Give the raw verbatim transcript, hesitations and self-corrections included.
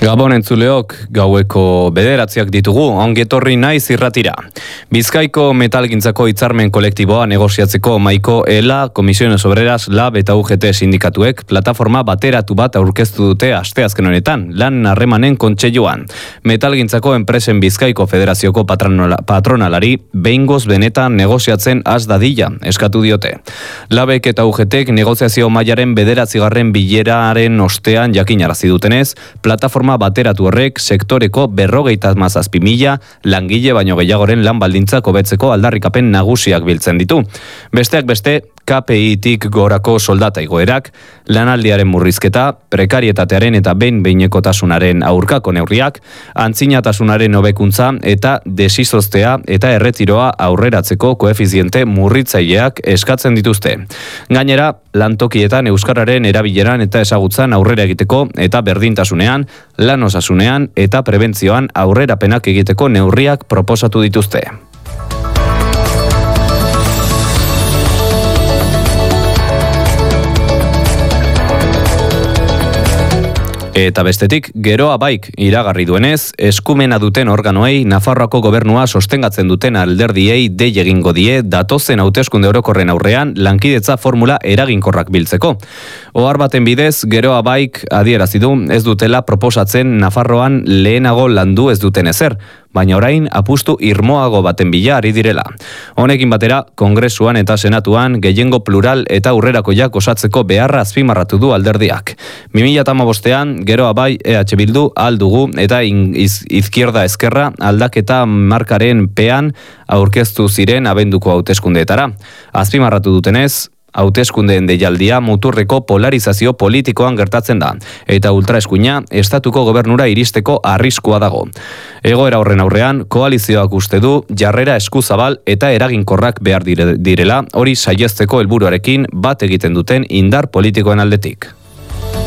Gabon entzuleok, gaueko bederatziak ditugu, ongetorri naiz irratira. Bizkaiko metalgintzako hitzarmen kolektiboa negoziatzeko maiko ELA, Comisiones Obreras, Lab eta U G T sindikatuek plataforma bateratu bat aurkeztu dute asteazken honetan, lan harremanen kontseiluan. Metalgintzako enpresen Bizkaiko Federazioko patronala, patronalari behingoz benetan negoziatzen has dadila, eskatu diote. Labek eta U G Tek negoziazio mailaren bederatzigarren bileraren ostean jakinarazi dutenez, plataforma bateratu horrek sektoreko berrogeita hamazazpi mila langile baino gehiagoren lan baldintzak hobetzeko aldarrikapen nagusiak biltzen ditu. Besteak beste, K P I-tik gorako soldata igoerak, lanaldiaren murrizketa, prekarietatearen eta behin-behinekotasunaren aurkako neurriak, antzinatasunaren hobekuntza eta desizoztea eta erretiroa aurreratzeko koefiziente murritzaileak eskatzen dituzte. Gainera, lantokietan euskararen erabileran eta ezagutzan aurrera egiteko eta berdintasunean, lan osasunean eta prebentzioan aurrerapenak egiteko neurriak proposatu dituzte. Eta bestetik, Geroa Baik iragarri duenez, eskumena duten organoei Nafarroako gobernua sostengatzen duten alderdiei dei egingo die datozen hauteskunde orokorren aurrean lankidetza formula eraginkorrak biltzeko. Ohar baten bidez, Geroa Baik adierazi du ez dutela proposatzen Nafarroan lehenago landu ez duten ezer, baina orain apustu irmoago baten bila ari direla. Honekin batera, Kongresuan eta Senatuan gehiengo plural eta aurrerakoiak osatzeko beharra azpimarratu du alderdiak. bi mila hamabostean Geroa Bai, E H Bildu, Aldugu eta iz, Izquierda Ezkerra aldaketa markaren pean aurkeztu ziren abenduko hauteskundeetara. Azpimarratu dutenez, hauteskundeen deialdia muturreko polarizazio politikoan gertatzen da, eta ultraeskuina estatuko gobernura iristeko arriskua dago. Egoera horren aurrean, koalizioak uste du jarrera eskuzabal eta eraginkorrak behar dire, direla, hori saihesteko helburuarekin bat egiten duten indar politikoen aldetik.